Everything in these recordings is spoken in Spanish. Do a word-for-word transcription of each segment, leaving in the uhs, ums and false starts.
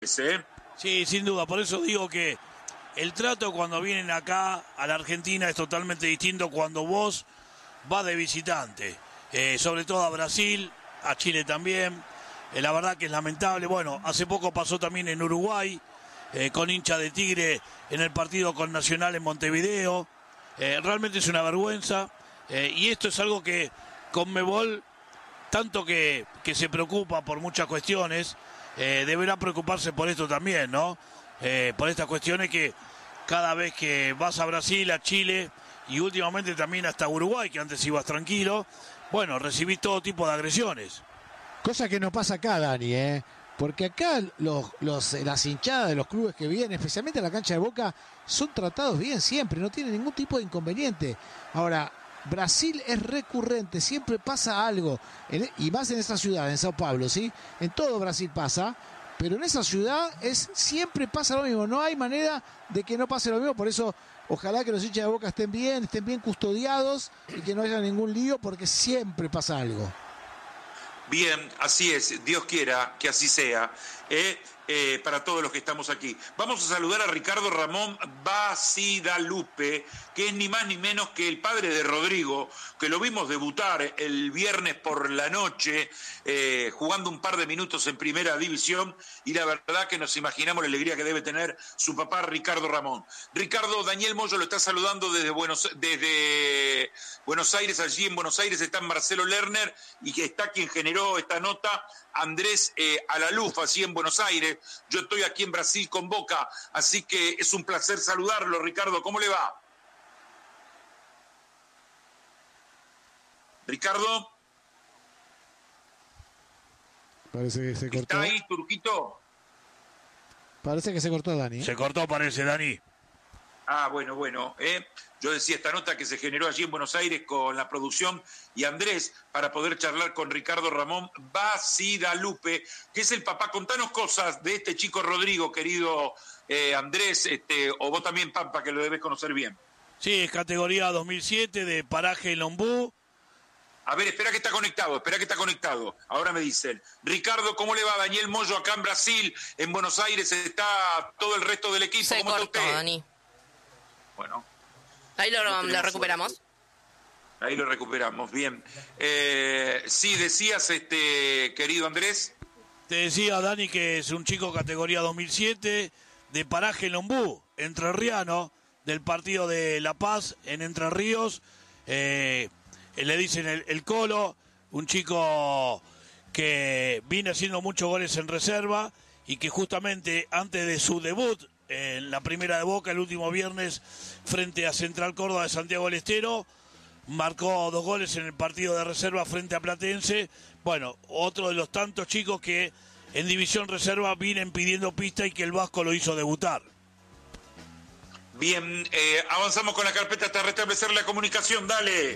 ¿eh? Sí, sin duda, por eso digo que el trato cuando vienen acá a la Argentina es totalmente distinto cuando vos vas de visitante, eh, sobre todo a Brasil, a Chile también, eh, la verdad que es lamentable. Bueno, hace poco pasó también en Uruguay, eh, con hincha de Tigre en el partido con Nacional en Montevideo, eh, realmente es una vergüenza, eh, y esto es algo que Conmebol, tanto que, que se preocupa por muchas cuestiones, Eh, deberá preocuparse por esto también, ¿no? Eh, por estas cuestiones que cada vez que vas a Brasil, a Chile y últimamente también hasta Uruguay, que antes ibas tranquilo, bueno, recibís todo tipo de agresiones. Cosa que no pasa acá, Dani, ¿eh? Porque acá los, los, las hinchadas de los clubes que vienen, especialmente a la cancha de Boca, son tratados bien siempre, no tienen ningún tipo de inconveniente. Ahora, Brasil es recurrente, siempre pasa algo, en, y más en esa ciudad, en Sao Paulo, ¿sí? En todo Brasil pasa, pero en esa ciudad es siempre pasa lo mismo, no hay manera de que no pase lo mismo, por eso ojalá que los hinchas de Boca estén bien, estén bien custodiados y que no haya ningún lío, porque siempre pasa algo. Bien, así es, Dios quiera que así sea, ¿eh? Eh, para todos los que estamos aquí. Vamos a saludar a Ricardo Ramón Basidalupe, que es ni más ni menos que el padre de Rodrigo, que lo vimos debutar el viernes por la noche, eh, jugando un par de minutos en primera división, y la verdad que nos imaginamos la alegría que debe tener su papá Ricardo Ramón. Ricardo, Daniel Moyo lo está saludando desde Buenos, desde Buenos Aires. Allí en Buenos Aires está Marcelo Lerner, y que está quien generó esta nota, Andrés eh, Alaluf, así en Buenos Aires. Yo estoy aquí en Brasil con Boca, así que es un placer saludarlo. Ricardo, ¿cómo le va? Ricardo. Parece que se cortó. ¿Está ahí, Turquito? Parece que se cortó, Dani. Se cortó, parece, Dani. Ah, bueno, bueno. ¿eh? Yo decía esta nota que se generó allí en Buenos Aires con la producción y Andrés para poder charlar con Ricardo Ramón Basidalupe, que es el papá. Contanos cosas de este chico Rodrigo, querido eh, Andrés, este, o vos también, Pampa, que lo debes conocer bien. Sí, es categoría dos mil siete de Paraje Lombú. A ver, espera que está conectado, espera que está conectado. Ahora me dicen. Ricardo, ¿cómo le va? Daniel Moyo acá en Brasil, en Buenos Aires, está todo el resto del equipo. Se ¿Cómo cortó, está usted? Dani. Bueno. Ahí lo, no lo recuperamos. Suerte. Ahí lo recuperamos, bien. Eh, sí, decías, este querido Andrés. Te decía, Dani, que es un chico categoría dos mil siete de Paraje Lombú, entrerriano, del partido de La Paz en Entre Ríos. Eh, le dicen el, el Colo, un chico que viene haciendo muchos goles en reserva y que justamente antes de su debut en la primera de Boca el último viernes frente a Central Córdoba de Santiago del Estero, marcó dos goles en el partido de reserva frente a Platense. Bueno, otro de los tantos chicos que en división reserva vienen pidiendo pista y que el Vasco lo hizo debutar. Bien, eh, avanzamos con la carpeta hasta restablecer la comunicación, dale.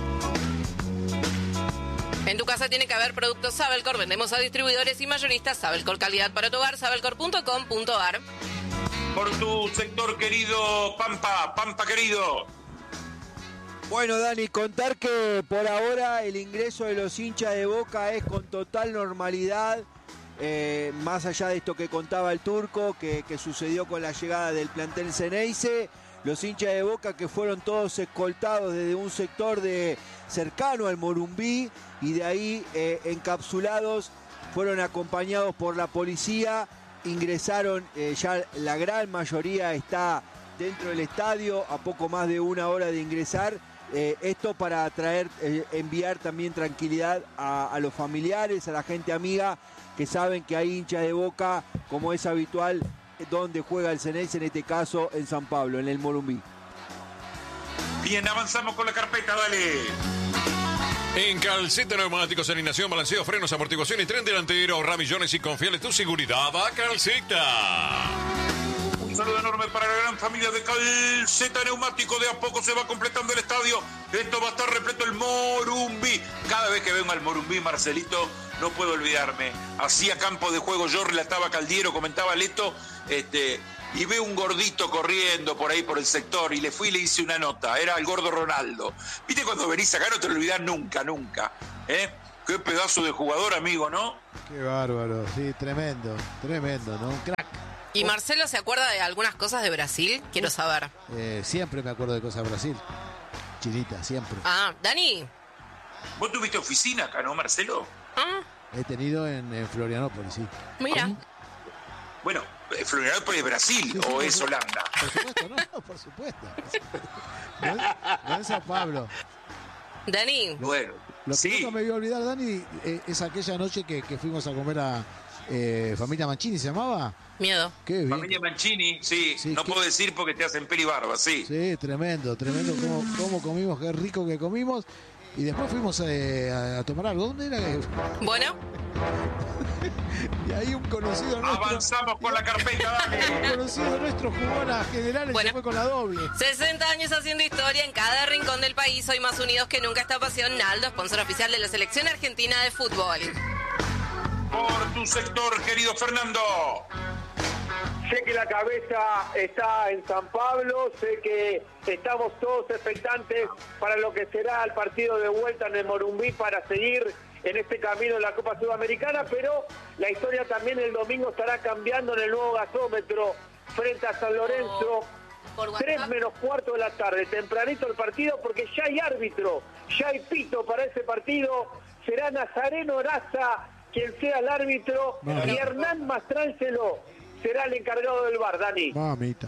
En tu casa tiene que haber productos Sabelcor. Vendemos a distribuidores y mayoristas. Sabelcor, calidad para tu hogar. Sabelcor punto com punto ar. Por tu sector, querido Pampa, Pampa querido. Bueno, Dani, contar que por ahora el ingreso de los hinchas de Boca es con total normalidad, eh, más allá de esto que contaba el Turco, que, que sucedió con la llegada del plantel Ceneice. Los hinchas de Boca que fueron todos escoltados desde un sector de cercano al Morumbí y de ahí eh, encapsulados, fueron acompañados por la policía, ingresaron, eh, ya la gran mayoría está dentro del estadio, a poco más de una hora de ingresar. Eh, esto para traer, eh, enviar también tranquilidad a, a los familiares, a la gente amiga, que saben que hay hinchas de Boca, como es habitual, donde juega el Ceneice, en este caso en San Pablo, en el Morumbí. Bien, avanzamos con la carpeta, dale. En Calceta Neumáticos, alineación, balanceo, frenos, amortiguación y tren delantero, ahorra millones y confiales tu seguridad a Calceta. Un saludo enorme para la gran familia de Calceta Neumático. De a poco se va completando el estadio. Esto va a estar repleto el Morumbí. Cada vez que vengo al Morumbí, Marcelito, no puedo olvidarme. Hacía campo de juego, yo relataba Caldiero, comentaba Leto, este, y veo un gordito corriendo por ahí por el sector y le fui y le hice una nota. Era el gordo Ronaldo. Viste, cuando venís acá no te lo olvidás nunca, nunca. ¿eh? Qué pedazo de jugador, amigo, ¿no? Qué bárbaro, sí, tremendo, tremendo, ¿no? Un crack. ¿Y Marcelo se acuerda de algunas cosas de Brasil? Quiero saber. Eh, siempre me acuerdo de cosas de Brasil. Chinita, siempre. Ah, Dani. Vos tuviste oficina acá, ¿no, Marcelo? Ah, He tenido en, en Florianópolis, sí. mira. ¿Cómo? Bueno, ¿Florianópolis es Brasil Sí, o sí, es por- Holanda? Por supuesto, no, no, por supuesto. No es, no es Sao Pablo. Dani. Bueno, Lo que sí. nunca me voy a olvidar, Dani, eh, es aquella noche que, que fuimos a comer a eh, Familia Mancini, ¿se llamaba? Miedo. Qué bien. Familia Mancini, sí, Sí, no ¿qué? puedo decir porque te hacen peli barba, sí. Sí, tremendo, tremendo cómo, cómo comimos, qué rico que comimos. Y después fuimos eh, a, a tomar algo. ¿Dónde era? Bueno, Y ahí un conocido nuestro, Avanzamos con la carpeta, dale. un conocido nuestro jugó a la general y Bueno. se fue con la doble. sesenta años haciendo historia en cada rincón del país. Hoy más unidos que nunca esta pasión. Naldo, sponsor oficial de la selección argentina de fútbol. Por tu sector, querido Fernando. Sé que la cabeza está en San Pablo, sé que estamos todos expectantes para lo que será el partido de vuelta en el Morumbí para seguir en este camino de la Copa Sudamericana, pero la historia también el domingo estará cambiando en el nuevo gasómetro frente a San Lorenzo. Por Tres WhatsApp. menos cuarto de la tarde, tempranito el partido porque ya hay árbitro, ya hay pito para ese partido. Será Nazareno Oraza quien sea el árbitro Vale. y Hernán Mastrálcelo será el encargado del V A R, Dani. Mamita.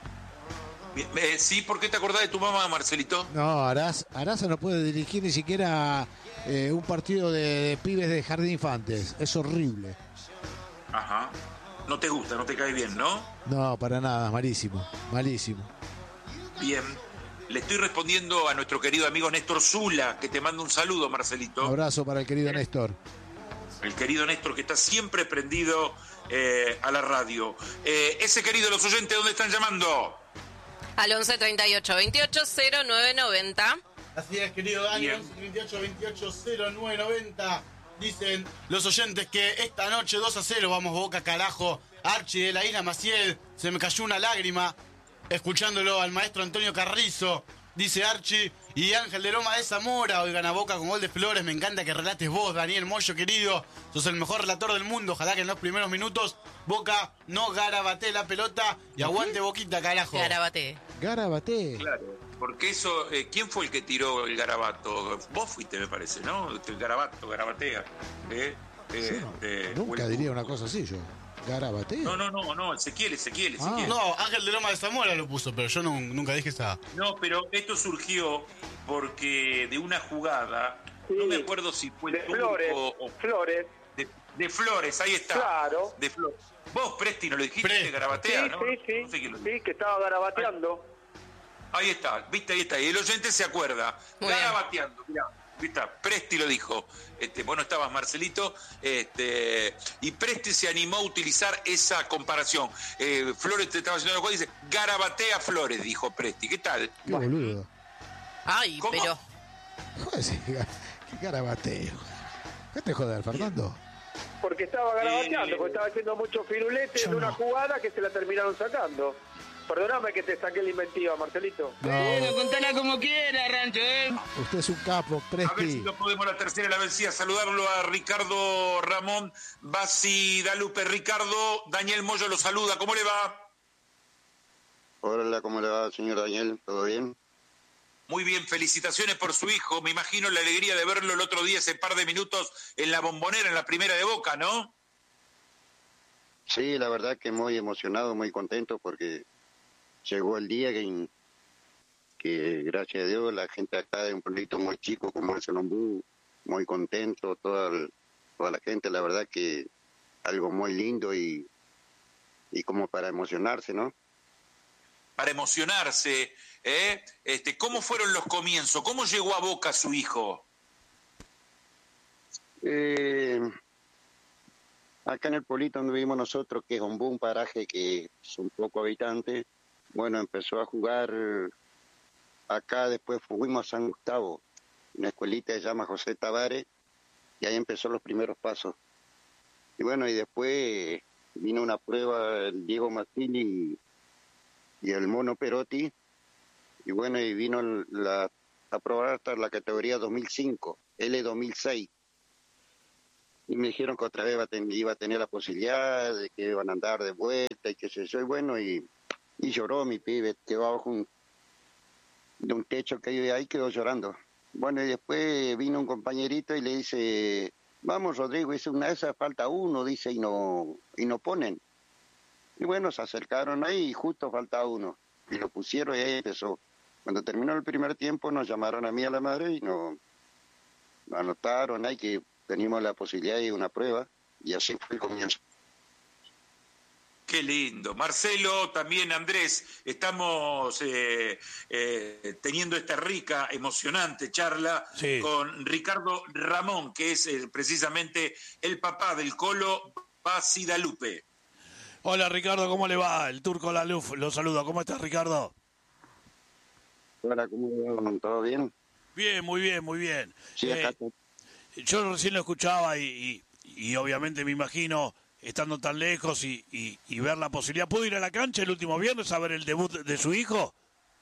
Eh, sí, ¿por qué te acordás de tu mamá, Marcelito? No, Araz, Araza no puede dirigir ni siquiera eh, un partido de, de pibes de jardín infantes. Es horrible. Ajá. No te gusta, no te cae bien, ¿no? No, para nada, malísimo, malísimo. Bien. Le estoy respondiendo a nuestro querido amigo Néstor Zula, que te manda un saludo, Un Marcelito. abrazo para el querido Néstor. El querido Néstor, que está siempre prendido eh, a la radio. Eh, ese querido, los oyentes, ¿dónde están llamando? Al once treinta y ocho veintiocho cero nueve noventa. Así es, querido Dani, Bien. once treinta y ocho veintiocho cero nueve noventa. Dicen los oyentes que esta noche dos a cero vamos Boca, carajo. Archie de la Isla Maciel, se me cayó una lágrima escuchándolo al maestro Antonio Carrizo. Dice Archie. Y Ángel de Loma de Zamora, hoy gana Boca con gol de Flores. Me encanta que relates vos, Daniel Moyo, querido. Sos el mejor relator del mundo. Ojalá que en los primeros minutos Boca no garabatee la pelota y aguante Boquita, carajo. Garabate. Garabate. Claro. Porque eso, eh, ¿quién fue el que tiró el garabato? Vos fuiste, me parece, ¿no? El garabato, garabatea. ¿eh? Eh, Yo no- eh, nunca o el- diría una cosa así yo. Garabate. No, no, no, no, Ezequiel, Ezequiel, Ah. Ezequiel. No, Ángel de Loma de Zamora lo puso, pero yo no- nunca dije esa. No, pero esto surgió porque de una jugada, Sí. no me acuerdo si fue De el Turco Flores, o Flores, de, de Flores, ahí está. claro. De Flores. Vos, Presti, ¿no lo dijiste? Presti. De Garabatea, Sí, ¿no? sí, sí, No sé quién lo dijo. sí, que estaba garabateando. Ahí está, viste, ahí está. Y el oyente se acuerda. Muy bien. Garabateando, mirá. ¿Viste? Presti lo dijo. Este, vos no estabas, Marcelito. Este, y Presti se animó a utilizar esa comparación. Eh, Flores te estaba haciendo la cosa y dice, Garabatea Flores, dijo Presti. ¿Qué tal? Qué boludo. Ay, ¿Cómo? pero. Joder, sí, qué garabateo. ¿Qué te joder, Fernando? Porque estaba garabateando, Eh, porque estaba haciendo muchos firuletes yo de una no. jugada que se la terminaron sacando. Perdóname que te saqué la inventiva, Marcelito. No, contala como quiera, Rancho, ¿eh? usted es un capo, A ver si Presti. lo podemos la tercera y la vencida. Saludarlo a Ricardo Ramón Basi Dalupe. Ricardo, Daniel Moyo lo saluda. ¿Cómo le va? Hola, ¿cómo le va, señor Daniel? ¿Todo bien? Muy bien, felicitaciones por su hijo. Me imagino la alegría de verlo el otro día, ese par de minutos en la Bombonera, en la primera de Boca, ¿no? Sí, la verdad que muy emocionado, muy contento porque llegó el día que, que gracias a Dios, la gente acá de un pueblito muy chico como es el Ombú, muy contento, toda, el- toda la gente, la verdad que algo muy lindo y, y como para emocionarse, ¿no? Para emocionarse, ¿eh? Este, ¿cómo fueron los comienzos? ¿Cómo llegó a Boca su hijo? Eh, acá en el pueblito donde vivimos nosotros, que es Ombú, un paraje que son pocos habitantes, bueno, empezó a jugar acá, después fuimos a San Gustavo, una escuelita que se llama José Tavares, y ahí empezó los primeros pasos. Y bueno, y después vino una prueba el Diego Martini y, y el Mono Perotti, y bueno, y vino la, a probar hasta la categoría dos mil cinco, L dos mil seis. y me dijeron que otra vez iba a, ten, iba a tener la posibilidad de que iban a andar de vuelta y qué sé yo, y bueno, y, y lloró mi pibe, quedó abajo un, de un techo que hay ahí, quedó llorando. Bueno, y después vino un compañerito y le dice, vamos Rodrigo, dice, una de esas falta uno, dice, y no, y no ponen. Y bueno, se acercaron ahí y justo faltaba uno, y lo pusieron y ahí empezó. Cuando terminó el primer tiempo nos llamaron a mí, a la madre, y nos, nos anotaron ahí que teníamos la posibilidad de una prueba, y así fue el comienzo. Qué lindo. Marcelo, también Andrés, estamos eh, eh, teniendo esta rica, emocionante charla sí. con Ricardo Ramón, que es eh, precisamente el papá del Colo Basidalupe. Hola Ricardo, ¿cómo le va? El Turco Laluf lo saluda. ¿Cómo estás, Ricardo? Hola, ¿cómo va? ¿Todo bien? Bien, muy bien, muy bien. Sí, acá eh, yo recién lo escuchaba y, y, y obviamente me imagino, estando tan lejos y, y, y ver la posibilidad. ¿Pudo ir a la cancha el último viernes a ver el debut de su hijo?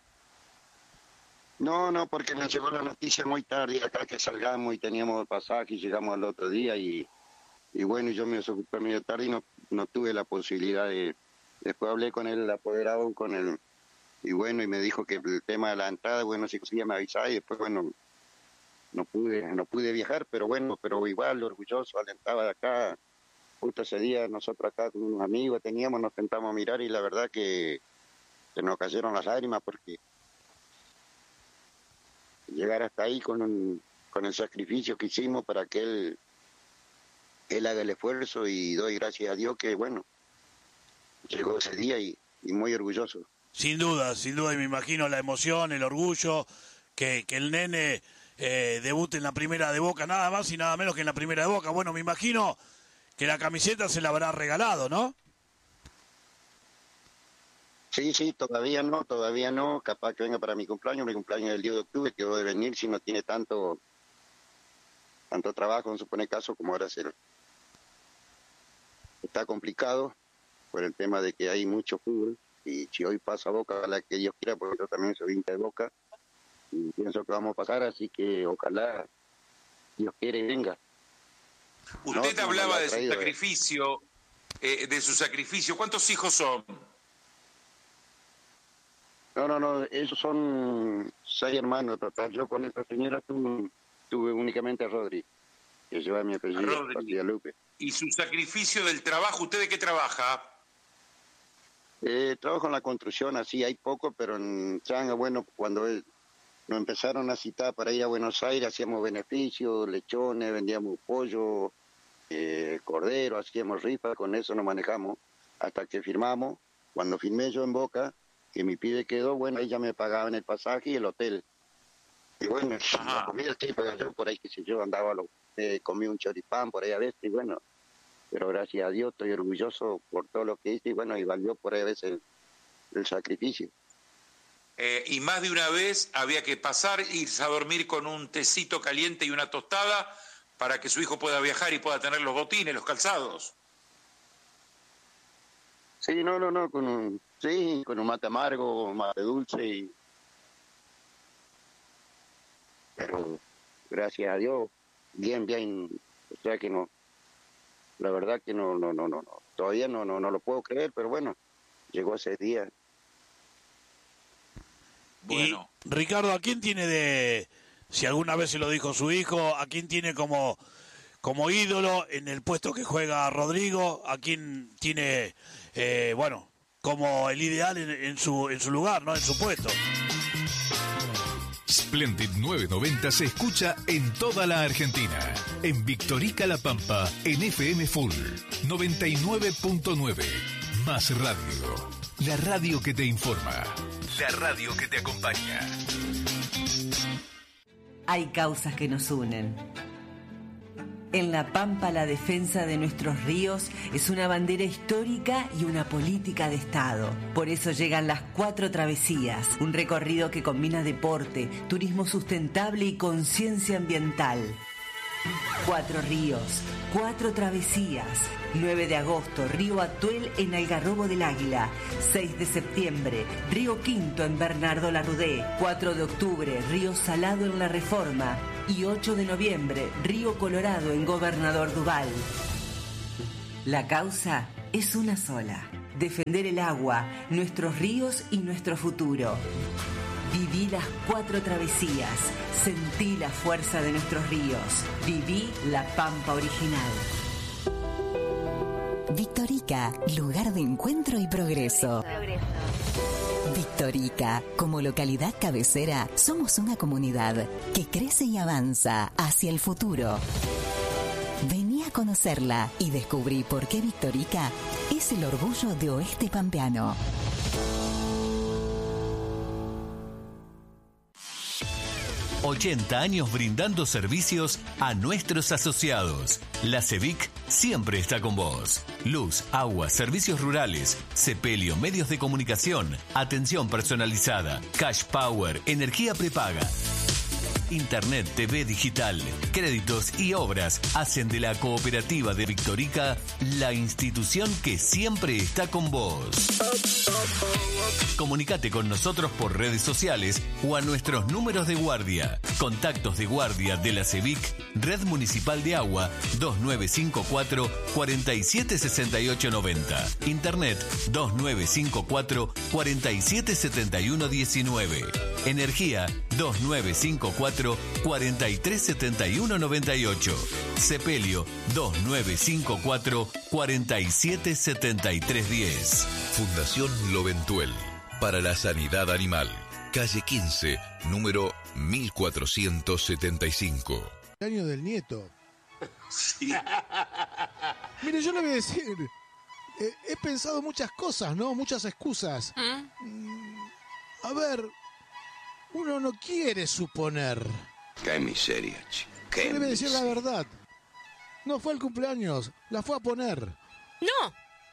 No, no, porque nos llegó la noticia muy tarde acá que salgamos y teníamos el pasaje y llegamos al otro día y, y bueno, yo me desocupé medio tarde y no, no tuve la posibilidad de... Después hablé con el apoderado, con el... Y bueno, y me dijo que el tema de la entrada, bueno, si conseguía me avisaba y después, bueno, no pude, no pude viajar, pero bueno, pero igual, orgulloso, alentaba de acá. Justo ese día nosotros acá con unos amigos teníamos, nos sentamos a mirar y la verdad que se nos cayeron las lágrimas porque llegar hasta ahí con, un, con el sacrificio que hicimos para que él, él haga el esfuerzo y doy gracias a Dios que, bueno, llegó ese día y, y muy orgulloso. Sin duda, sin duda, y me imagino la emoción, el orgullo, que, que el nene eh, debute en la primera de Boca, nada más y nada menos que en la primera de Boca. Bueno, me imagino que la camiseta se la habrá regalado, ¿no? Sí, sí, todavía no, todavía no, capaz que venga para mi cumpleaños, mi cumpleaños es el diez de octubre, que debo de venir si no tiene tanto tanto trabajo, en supone caso, como ahora será. Está complicado por el tema de que hay mucho fútbol, y si hoy pasa Boca, ojalá que Dios quiera, porque yo también soy hincha de Boca, y pienso que vamos a pasar, así que ojalá Dios quiere y venga. Usted no, hablaba no de traído, su sacrificio, eh, de su sacrificio. ¿Cuántos hijos son? No, no, no, esos son seis hermanos total. Yo con esta señora tuve, tuve únicamente a Rodri, que lleva mi apellido, Basidalupe. ¿Y su sacrificio del trabajo? ¿Usted de qué trabaja? Eh, trabajo en la construcción, así hay poco, pero en Changa, bueno, cuando él, nos empezaron a citar para ir a Buenos Aires, hacíamos beneficios, lechones, vendíamos pollo, eh, cordero, hacíamos rifas, con eso nos manejamos, hasta que firmamos. Cuando firmé yo en Boca, que mi pibe quedó, bueno, ahí ya me pagaban el pasaje y el hotel. Y bueno, la comida sí, pero yo por ahí, qué sé yo, andaba, lo, eh, comí un choripán por ahí a veces, y bueno, pero gracias a Dios estoy orgulloso por todo lo que hice, y bueno, y valió por ahí a veces el, el sacrificio. Eh, y más de una vez había que pasar, irse a dormir con un tecito caliente y una tostada para que su hijo pueda viajar y pueda tener los botines, los calzados. Sí, no, no, no, con un, sí, con un mate amargo, mate dulce, y... pero gracias a Dios, bien, bien, o sea que no, la verdad que no, no, no, no, no. Todavía no, no, no lo puedo creer, pero bueno, llegó ese día. Bueno. Y, Ricardo, ¿a quién tiene de, si alguna vez se lo dijo su hijo, a quién tiene como, como ídolo en el puesto que juega Rodrigo? ¿A quién tiene, eh, bueno, como el ideal en, en su en su lugar, ¿no? En su puesto. Splendid novecientos noventa se escucha en toda la Argentina. En Victorica La Pampa, en F M Full noventa y nueve punto nueve. Más radio. La radio que te informa. La radio que te acompaña. Hay causas que nos unen. En La Pampa, la defensa de nuestros ríos es una bandera histórica y una política de Estado. Por eso llegan las Cuatro Travesías, un recorrido que combina deporte, turismo sustentable y conciencia ambiental. Cuatro ríos, cuatro travesías. nueve de agosto, Río Atuel en Algarrobo del Águila. seis de septiembre, Río Quinto en Bernardo Larrudé. cuatro de octubre, Río Salado en La Reforma. y ocho de noviembre, Río Colorado en Gobernador Duval. La causa es una sola: defender el agua, nuestros ríos y nuestro futuro. Viví las cuatro travesías, sentí la fuerza de nuestros ríos, viví la Pampa original. Victorica, lugar de encuentro y progreso. Victorica, como localidad cabecera, somos una comunidad que crece y avanza hacia el futuro. Vení a conocerla y descubrí por qué Victorica es el orgullo de Oeste Pampeano. ochenta años brindando servicios a nuestros asociados. La CEVIC siempre está con vos. Luz, agua, servicios rurales, sepelio, medios de comunicación, atención personalizada, cash power, energía prepaga. Internet, T V digital, créditos y obras hacen de la cooperativa de Victorica la institución que siempre está con vos. Comunicate con nosotros por redes sociales o a nuestros números de guardia. Contactos de guardia de la CEVIC, Red Municipal de Agua, dos nueve cinco cuatro, cuatro siete seis ocho nueve cero. Internet, dos nueve cinco cuatro, cuatro siete siete uno uno nueve. Energía, dos nueve cinco cuatro, cuatro tres siete uno nueve ocho. Sepelio, dos nueve cinco cuatro, cuatro siete siete tres uno cero. Fundación Loventuel, para la sanidad animal. Calle quince, número mil cuatrocientos setenta y cinco. El año del nieto. Sí. Mire, yo le voy a decir, eh, he pensado muchas cosas, ¿no? Muchas excusas. Mm, a ver, uno no quiere suponer. Qué miseria, chico. Qué Yo le voy a decir la miseria. verdad. No fue el cumpleaños, la fue a poner. No.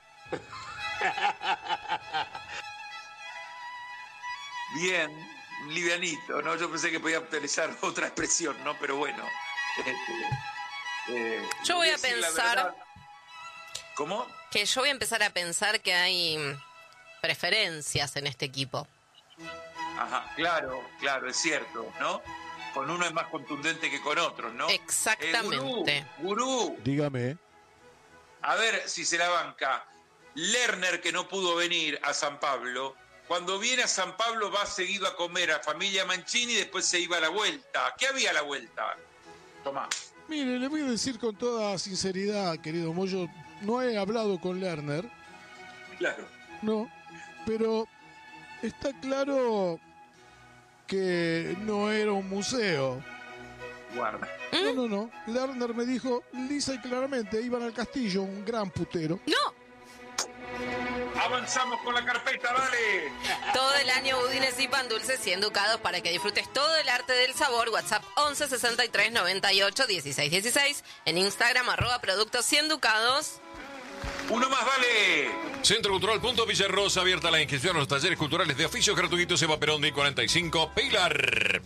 Bien, livianito, ¿no? Yo pensé que podía utilizar otra expresión, ¿no? Pero bueno. Este, eh, Yo voy a decir la pensar- verdad. ¿Cómo? Que yo voy a empezar a pensar que hay mm, preferencias en este equipo. Ajá, claro, claro, es cierto, ¿no? Con uno es más contundente que con otros, ¿no? Exactamente. Eh, gurú, gurú, Dígame. a ver si se la banca. Lerner, que no pudo venir a San Pablo, cuando viene a San Pablo va seguido a comer a Familia Mancini y después se iba a la vuelta. ¿Qué había a la vuelta? Tomá. Mire, le voy a decir con toda sinceridad, querido Moyo, no he hablado con Lerner, Claro. no, pero está claro que no era un museo. Guarda. No, no, no. Lerner me dijo lisa y claramente, iban al castillo, un gran putero. ¡No! Avanzamos con la carpeta, dale. Todo el año budines y pan dulces cien ducados para que disfrutes todo el arte del sabor. WhatsApp once sesenta y tres noventa y ocho dieciséis dieciséis. En Instagram arroba productos cien ducados. Uno más, dale. Centro Cultural Punto Villarrosa, abierta la inscripción a los talleres culturales de oficios gratuitos. Eva Perón de cuarenta y cinco, Pilar.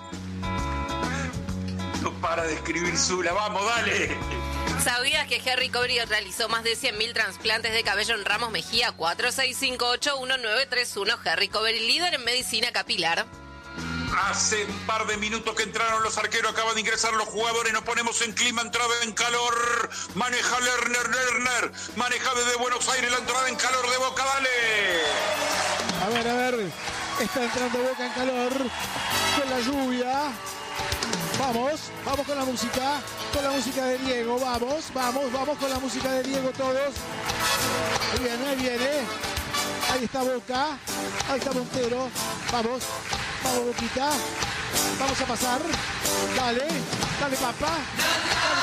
No para de escribir Zula, vamos, dale. ¿Sabías que Harry Cobri realizó más de cien mil trasplantes de cabello en Ramos Mejía? cuatro seis cinco ocho uno nueve tres uno. Harry Cobri, líder en medicina capilar. Hace un par de minutos que entraron los arqueros, acaban de ingresar los jugadores, nos ponemos en clima, entrada en calor. Maneja Lerner, Lerner, maneja desde Buenos Aires la entrada en calor de Boca, dale. A ver, a ver, está entrando Boca en calor, con la lluvia. Vamos, vamos con la música, con la música de Diego, vamos, vamos, vamos con la música de Diego todos. Ahí viene, ahí viene. Ahí está Boca, ahí está Montero, vamos, vamos Boquita, vamos a pasar, dale, dale papá.